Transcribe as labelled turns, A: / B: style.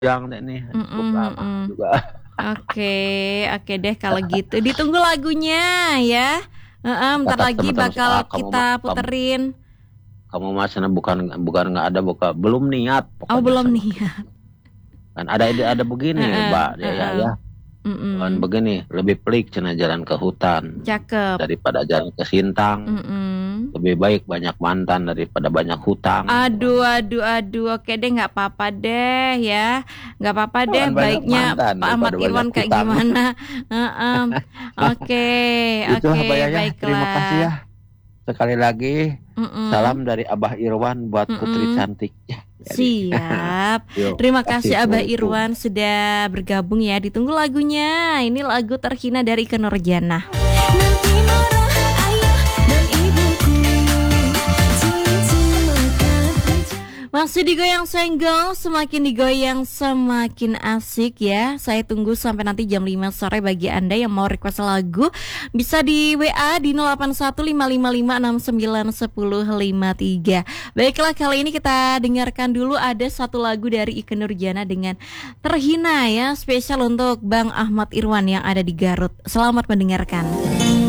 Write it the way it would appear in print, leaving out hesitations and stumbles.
A: yang nih cukup lama juga.
B: Oke, oke deh kalau gitu. Ditunggu lagunya ya. Bentar
A: Kata
B: lagi
A: teman-teman
B: bakal
A: kamu
B: kita
A: kamu
B: puterin.
A: kamu mah sana bukan bukan nggak ada buka belum niat
B: Oh
A: pokoknya
B: belum
A: sama
B: nih
A: kita.
B: ya.
A: Kan ada begini Mbak ya. Kan
B: Mm-mm.
A: begini lebih pelik cina jalan ke hutan
B: Cakep.
A: daripada jalan ke Sintang.
B: Mm-mm.
A: Lebih baik banyak mantan daripada banyak hutang.
B: Aduh, aduh, aduh. Oke deh, nggak apa-apa deh ya. Nggak apa-apa deh.
A: Kan banyak
B: Baiknya
A: mantan
B: Pak Ahmad
A: daripada banyak
B: Irwan kayak
A: hutang.
B: gimana? Heeh. Oke, oke,
A: Itulah Mbak ya. Terima kasih
B: baiklah.
A: ya. Sekali lagi
B: Mm-mm.
A: salam dari Abah Irwan buat putri
B: Mm-mm.
A: cantik. Ya, jadi
B: Siap.
A: yuk
B: Terima
A: kasih
B: kasih Abah
A: assalamualaikum.
B: Irwan sudah bergabung ya. Ditunggu lagunya. Ini lagu terhina dari Ikke Nurjanah.
C: Nanti marah ayah dan ibuku.
B: Masih digoyang senggol, semakin digoyang semakin asik ya. Saya tunggu sampai nanti jam 5 sore bagi Anda yang mau request lagu. Bisa di WA di 081555691053. Baiklah, kali ini kita dengarkan dulu ada satu lagu dari Ikke Nurjanah dengan Terhina ya. Spesial untuk Bang Ahmad Irwan yang ada di Garut. Selamat mendengarkan.